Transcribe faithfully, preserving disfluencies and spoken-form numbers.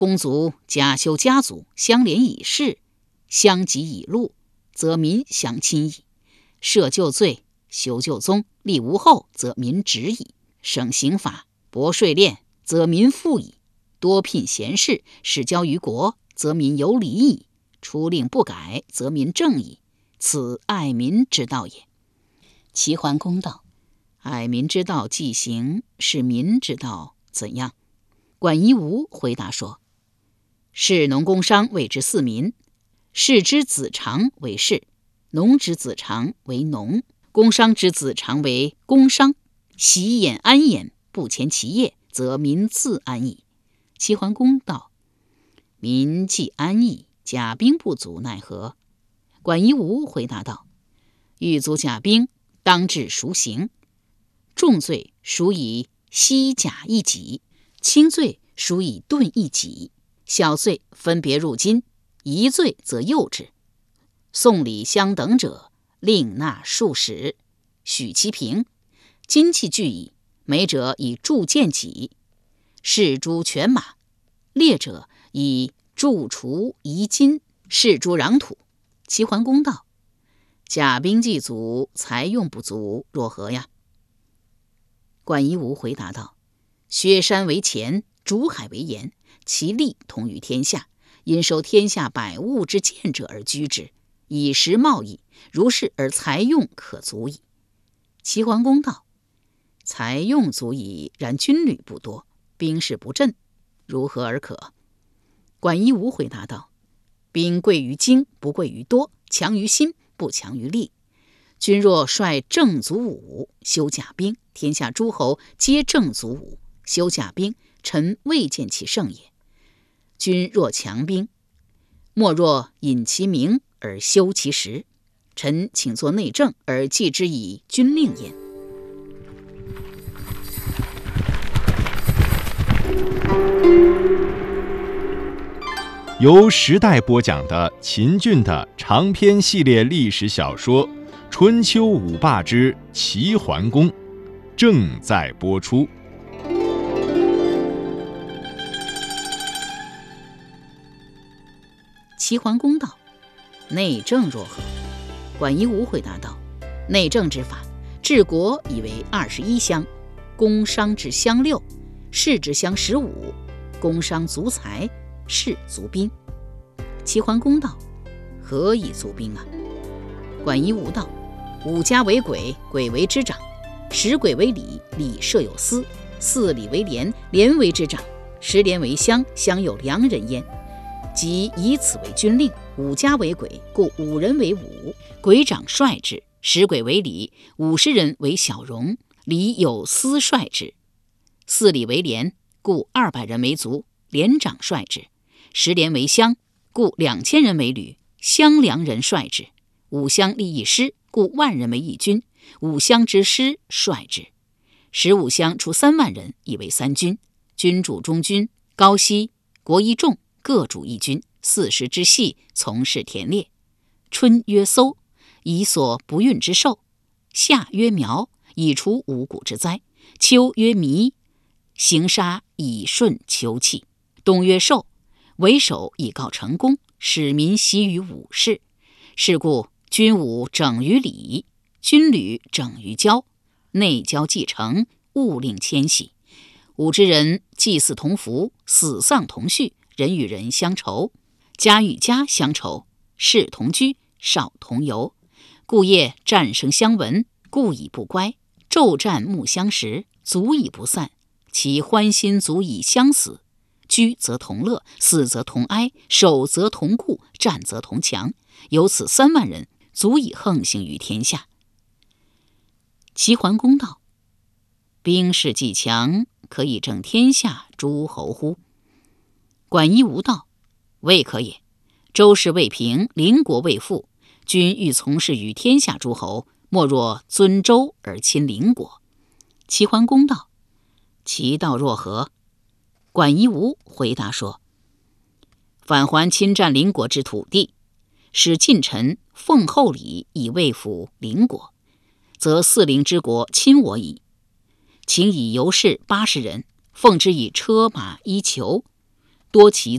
公族假修家族，相连以事，相及以禄，则民相亲矣。赦旧罪，修旧宗，立无后，则民止矣。省刑法，薄税敛，则民富矣。多聘贤士，使交于国，则民有礼矣。出令不改，则民正矣。此爱民之道也。齐桓公道：爱民之道既行，是民之道怎样？管夷吾回答说：士农工商谓之四民，士之子长为士，农之子长为农，工商之子长为工商。习焉安焉，不前其业，则民自安矣。齐桓公道：民既安逸，甲兵不足，奈何？管夷吾回答道：欲足甲兵，当治孰刑？重罪属以西甲一己，轻罪属以盾一己，小罪分别入京，一罪则诱之。送礼相等者，令纳数使，许其平。金器具矣，美者以铸剑戟，士诸犬马；劣者以铸厨夷金，士诸壤土。齐桓公道：甲兵既足，财用不足，若何呀？管夷吾回答道：薛山为前，竹海为沿，其利同于天下，因收天下百物之贱者而居之，以食贸易，如是而财用可足矣。齐桓公道：财用足矣，然军旅不多，兵士不振，如何而可？管夷吾回答道：兵贵于精，不贵于多，强于心，不强于力。君若率正卒武，修甲兵，天下诸侯皆正卒武，修甲兵，臣未见其胜也。君若强兵，莫若引其名而修其实，臣请作内政而记之以军令焉。 由时代播讲的秦俊的长篇系列历史小说《春秋五霸之齐桓公》正在播出。 齐桓公道：内政若何？管夷吾回答道：内政之法，治国以为二十一乡，工商之乡六，士之乡十五，工商足财，士足兵。齐桓公道：何以足兵啊？管夷吾道：五家为鬼，鬼为之长；十鬼为里，里设有司；四里为连，连为之长；十连为乡，乡有良人焉。即以此为军令。五家为鬼，故五人为伍，鬼长率之；十鬼为里，五十人为小戎，里有司率之；四里为连，故二百人为卒，连长率之；十连为乡，故两千人为旅，乡良人率之；五乡立一师，故万人为一军，五乡之师率之；十五乡出三万人，以为三军，君主中军，高息，国一众，各主一军，四十之系，从事田猎。春曰搜，以所不运之兽；夏曰苗，以除五谷之灾；秋曰弥，行杀以顺秋气；冬曰寿，为首以告成功，使民习于武士。是故军武整于礼，军旅整于交，内交继承，务令迁徙。武之人祭祀同服，死丧同序，人与人相仇，家与家相仇，士同居，少同游。故夜战声相闻，故以不乖；昼战暮相识，足以不散。其欢心足以相死。居则同乐，死则同哀，守则同固，战则同强。有此三万人，足以横行于天下。齐桓公道：兵士既强，可以正天下诸侯乎？管夷吾道：未可也。周氏未平，邻国未富，君欲从事于天下诸侯，莫若尊周而亲邻国。齐桓公道：其道若何？管夷吾回答说：返还侵占邻国之土地，使近臣奉厚礼以慰抚邻国，则四邻之国亲我矣。请以游士八十人，奉之以车马衣裘，多其